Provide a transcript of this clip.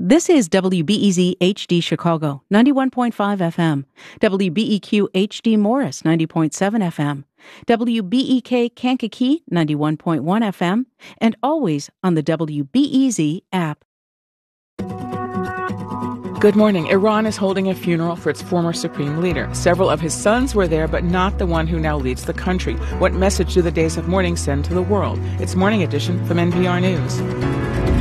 This is WBEZ HD Chicago, 91.5 FM, WBEQ HD Morris, 90.7 FM, WBEK Kankakee, 91.1 FM, and always on the WBEZ app. Good morning. Iran is holding a funeral for its former supreme leader. Several of his sons were there, but not the one who now leads the country. What message do the days of mourning send to the world? It's Morning Edition from NPR News.